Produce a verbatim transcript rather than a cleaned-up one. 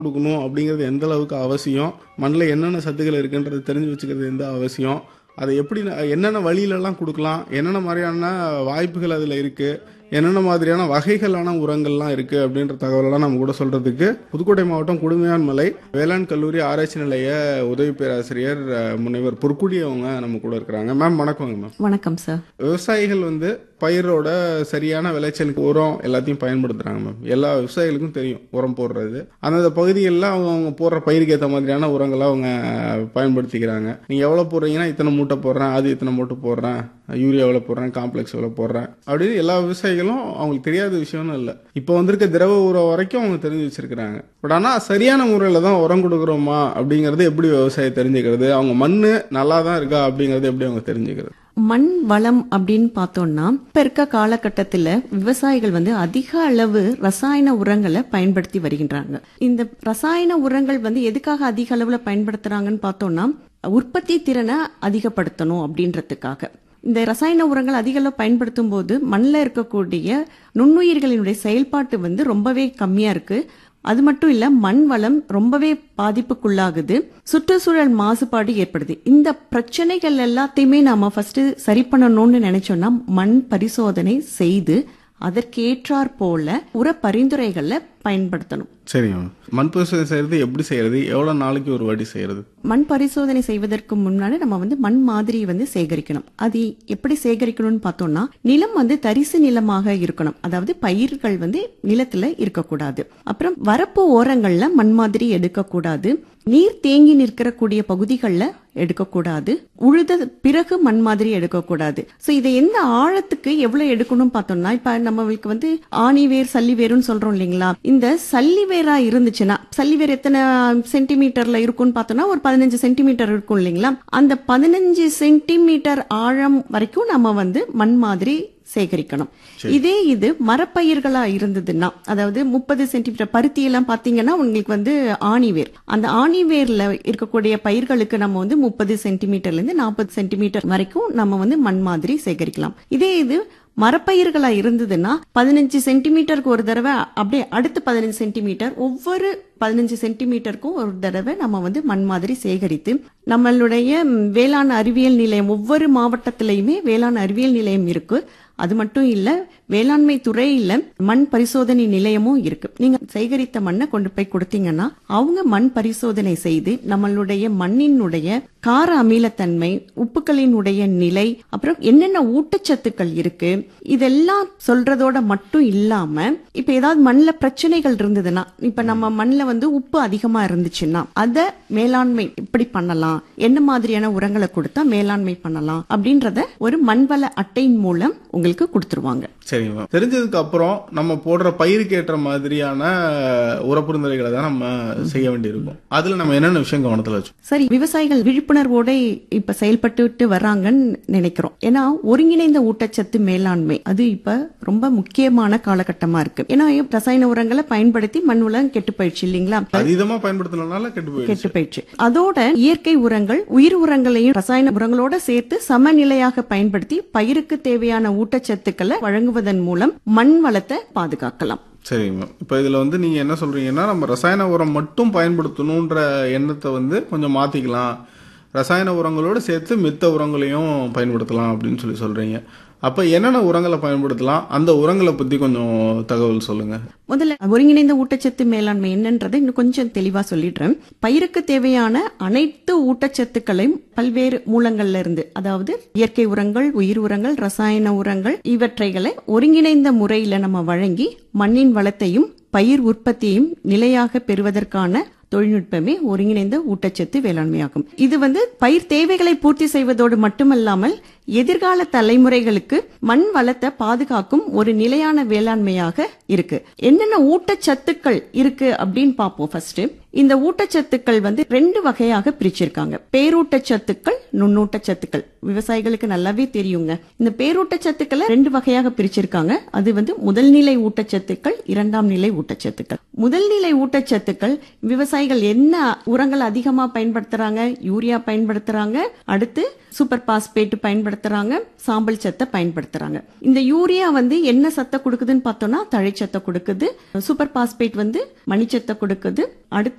கொடுக்கணும் அப்படிங்கிறது எந்த அளவுக்கு அவசியம், மண்ணில் என்னென்ன சத்துக்கள் இருக்குன்றது தெரிஞ்சு வச்சுக்கிறது எந்த அவசியம், அதை எப்படி என்னென்ன வழியிலலாம் கொடுக்கலாம், என்னென்ன மாதிரியான வாய்ப்புகள் அதில் இருக்குது, என்னென்ன மாதிரியான வகைகளான உரங்கள்லாம் இருக்குது அப்படின்ற தகவலெல்லாம் நம்ம கூட சொல்கிறதுக்கு புதுக்கோட்டை மாவட்டம் குடுமையான் மலை வேளாண் கல்லூரி ஆராய்ச்சி நிலைய உதவி பேராசிரியர் முனைவர் பொற்குடி அவங்க நம்ம கூட இருக்கிறாங்க. மேம் வணக்கங்க. மேம் வணக்கம் சார். விவசாயிகள் வந்து பயிரோட சரியான விளைச்சலுக்கு உரம் எல்லாத்தையும் பயன்படுத்துகிறாங்க. மேம் எல்லா விவசாயிகளுக்கும் தெரியும் உரம் போடுறது. அந்தந்த பகுதிகளில் அவங்க அவங்க போடுற பயிருக்கு ஏற்ற மாதிரியான உரங்களை அவங்க பயன்படுத்திக்கிறாங்க. நீங்கள் எவ்வளோ போடுறீங்கன்னா இத்தனை மூட்டை போடுறேன், அது இத்தனை மூட்டை போடுறேன், யூரியா எவ்வளோ போடுறேன், காம்ப்ளெக்ஸ் எவ்வளோ போடுறேன் அப்படின்னு எல்லா விவசாயிகளும் அவங்களுக்கு தெரியாத விஷயம்னு இல்லை. இப்போ வந்திருக்க திரவ உரம் வரைக்கும் அவங்க தெரிஞ்சு வச்சிருக்கிறாங்க. பட் ஆனால் சரியான முறையில் தான் உரம் கொடுக்குறோமா அப்படிங்கிறது எப்படி விவசாயி தெரிஞ்சுக்கிறது, அவங்க மண் நல்லா தான் இருக்கா அப்படிங்கிறது எப்படி அவங்க தெரிஞ்சுக்கிறது? மண் வளம் அப்படின்னு பார்த்தோம்னா இப்ப இருக்க காலகட்டத்தில் விவசாயிகள் வந்து அதிக அளவு ரசாயன உரங்களை பயன்படுத்தி வருகின்றாங்க. இந்த ரசாயன உரங்கள் வந்து எதுக்காக அதிக அளவுல பயன்படுத்துறாங்கன்னு பார்த்தோம்னா உற்பத்தி திறனை அதிகப்படுத்தணும் அப்படின்றதுக்காக. இந்த ரசாயன உரங்கள் அதிக அளவு பயன்படுத்தும் போது மண்ணில் இருக்கக்கூடிய நுண்ணுயிர்களினுடைய செயல்பாட்டு வந்து ரொம்பவே கம்மியா இருக்கு. அது மட்டும் இல்ல, மண் வளம் ரொம்பவே பாதிப்புக்குள்ளாகுது, சுற்றுச்சூழல் மாசுபாடு ஏற்படுது. இந்த பிரச்சனைகள் எல்லாத்தையுமே நாம ஃபர்ஸ்ட் சரி பண்ணணும்னு நினைச்சோம்னா மண் பரிசோதனை செய்து அதற்கேற்றாற் போல உர பரிந்துரைகளை பயன்படுத்தணும். சரிங்க. மண் பரிசோதனை செய்யறது எப்படி செய்யறது, எவ்வளவு நாளைக்கு ஒரு வாட்டி செய்யறது? மண் பரிசோதனை செய்வதற்கு முன்னாடி நம்ம வந்து மண் மாதிரியை வந்து சேகரிக்கணும். அது எப்படி சேகரிக்கணும்னு பார்த்தோம்னா நிலம் வந்து தரிசு நிலமாக இருக்கணும், அதாவது பயிர்கள் வந்து நிலத்துல இருக்கக்கூடாது. அப்புறம் வரப்பு ஓரங்கள்ல மண் மாதிரி எடுக்கக்கூடாது, நீர் தேங்கி நிற்கக்கூடிய பகுதிகளில் எடுக்கக்கூடாது, உழுத பிறகு மண் மாதிரி எடுக்கக்கூடாது. ஸோ இதை எந்த ஆழத்துக்கு எவ்வளவு எடுக்கணும்னு பார்த்தோம்னா இப்ப நம்மளுக்கு வந்து ஆணிவேர் சல்லிவேர்னு சொல்றோம் இல்லைங்களா, இந்த சல்லிவேரா இருந்துச்சுன்னா சல்லிவேர் எத்தனை சென்டிமீட்டர்ல இருக்கும்னு பார்த்தோம்னா ஒரு பதினஞ்சு சென்டிமீட்டர் இருக்கும் இல்லைங்களா, அந்த பதினஞ்சு சென்டிமீட்டர் ஆழம் வரைக்கும் நம்ம வந்து மண் மாதிரி சேகரிக்கணும். இதே இது மரப்பயிர்களா இருந்ததுன்னா அதாவது முப்பது சென்டிமீட்டர் பருத்தி எல்லாம் பாத்தீங்கன்னா உங்களுக்கு வந்து ஆணிவேர், அந்த ஆணிவேர்ல இருக்கக்கூடிய பயிர்களுக்கு நம்ம வந்து முப்பது சென்டிமீட்டர்ல இருந்து நாற்பது சென்டிமீட்டர் வரைக்கும் நம்ம வந்து மண் மாதிரி சேகரிக்கலாம். இதே இது மரப்பயிர்களா இருந்ததுன்னா பதினஞ்சு சென்டிமீட்டருக்கு ஒரு தடவை, அப்படியே அடுத்து பதினஞ்சு சென்டிமீட்டர், ஒவ்வொரு பதினஞ்சு சென்டிமீட்டருக்கும் ஒரு தடவை நம்ம வந்து மண் மாதிரி சேகரித்து நம்மளுடைய வேளாண் அறிவியல் நிலையம், ஒவ்வொரு மாவட்டத்திலையுமே வேளாண் அறிவியல் நிலையம் இருக்கு. அது மட்டும் இல்ல, வேளாண்மை துறையில மண் பரிசோதனை நிலையமும் இருக்கு. நீங்க சேகரித்த மண்ணை கொண்டு போய் கொடுத்தீங்கன்னா அவங்க மண் பரிசோதனை செய்து நம்மளுடைய மண்ணினுடைய கார அமிலத்தன்மை, உப்புக்களினுடைய நிலை, அப்புறம் என்னென்ன ஊட்டச்சத்துக்கள் இருக்கு இதெல்லாம் சொல்றதோட மட்டும் இல்லாம இப்ப ஏதாவது மண்ணில் பிரச்சனைகள் இருந்ததுன்னா, இப்ப நம்ம மண்ணில் வந்து உப்பு அதிகமா இருந்துச்சுன்னா அத மேலாண்மை எப்படி பண்ணலாம், என்ன மாதிரியான உரங்களை கொடுத்தா மேலாண்மை பண்ணலாம் அப்படின்றத ஒரு மண்வள அட்டையின் மூலம் உங்களுக்கு கொடுத்துருவாங்க. சரிங்க. தெரிஞ்சதுக்கு அப்புறம் நம்ம போடுற பயிருக்கு ஏற்ற மாதிரியான உரப்பரிந்துரைகளை தான் நம்ம செய்ய வேண்டியிருக்கும். அதுல நம்ம என்னென்ன விஷயம் கவனத்துல வச்சோம்? சரி, விவசாயிகள் விழிப்புணர்வோட இப்ப செயல்பட்டு வர்றாங்கன்னு நினைக்கிறோம். ஏன்னா ஒருங்கிணைந்த ஊட்டச்சத்து மேலாண்மை அது இப்ப ரொம்ப முக்கியமான காலகட்டமா இருக்கு. ஏன்னா ரசாயன உரங்களை பயன்படுத்தி மண் வளம் கெட்டு போயிடுச்சு இல்லைங்களா, அதிகமா பயன்படுத்தினால கெட்டு போயிடுச்சு கெட்டு போயிடுச்சு அதோட இயற்கை உரங்கள் உயிர் உரங்களையும் ரசாயன உரங்களோட சேர்த்து சமநிலையாக பயன்படுத்தி பயிருக்கு தேவையான ஊட்டச்சத்துக்களை வழங்குவதன் மூலம் மண் வளத்தை பாதுகாக்கலாம். சரிங்க. இப்ப இதுல வந்து நீங்க என்ன சொல்றீங்கன்னா நம்ம ரசாயன உரம் மட்டும் பயன்படுத்தணும்ன்ற எண்ணத்தை வந்து கொஞ்சம் மாத்திக்கலாம், ரசாயன உரங்களோட சேர்த்து மித்த உரங்களையும் பயன்படுத்தலாம் அப்படின்னு சொல்லி சொல்றீங்க. அப்ப என்னென்ன உரங்களை பயன்படுத்தலாம், அந்த உரங்களை பத்தி கொஞ்சம் தகவல் சொல்லுங்க. முதல்ல ஒருங்கிணைந்த ஊட்டச்சத்து மேலாண்மை என்னன்றதை இன்னும் கொஞ்சம் தெளிவா சொல்லிடுறேன். பயிருக்கு தேவையான அனைத்து ஊட்டச்சத்துக்களையும் பல்வேறு மூலங்கள்ல இருந்து, அதாவது இயற்கை உரங்கள், உயிர் உரங்கள், ரசாயன உரங்கள், இவற்றைகளை ஒருங்கிணைந்த முறையில நம்ம வழங்கி மண்ணின் வளத்தையும் பயிர் உற்பத்தியையும் நிலையாக பெறுவதற்கான தொழில்நுட்பமே ஒருங்கிணைந்த ஊட்டச்சத்து வேளாண்மையாகும். இது வந்து பயிர் தேவைகளை பூர்த்தி செய்வதோடு மட்டுமல்லாமல் எதிர்கால தலைமுறைகளுக்கு மண் வளத்தை பாதுகாக்கும் ஒரு நிலையான வேளாண்மையாக இருக்கு. என்னென்ன ஊட்டச்சத்துக்கள் இருக்கு அப்படின்னு பார்ப்போம். ஃபர்ஸ்ட் இந்த ஊட்டச்சத்துக்கள் வந்து ரெண்டு வகையாக பிரிச்சிருக்காங்க. பேரூட்டச்சத்துக்கள், நுண்ணூட்டச்சத்துக்கள். விவசாயிகளுக்கு நல்லாவே தெரியுங்க. இந்த பேரூட்டச்சத்துக்களை ரெண்டு வகையாக பிரிச்சிருக்காங்க. அது வந்து முதல் நிலை ஊட்டச்சத்துக்கள், இரண்டாம் நிலை ஊட்டச்சத்துக்கள். முதல் நிலை ஊட்டச்சத்துக்கள் விவசாயிகள் என்ன உரங்கள் அதிகமா பயன்படுத்துறாங்க, யூரியா பயன்படுத்துறாங்க, அடுத்து சூப்பர் பாஸ்பேட் பயன்படுத்துறாங்க, பயன்படுத்துறாங்க, சாம்பல் சத்தை பயன்படுத்துறாங்க. இந்த யூரியா வந்து என்ன சத்தை கொடுக்குதுன்னு பார்த்தோம்னா தழைச்சத்தை கொடுக்குது, சூப்பர் பாஸ்பேட் வந்து மணிச்சத்தை கொடுக்குது, அடுத்து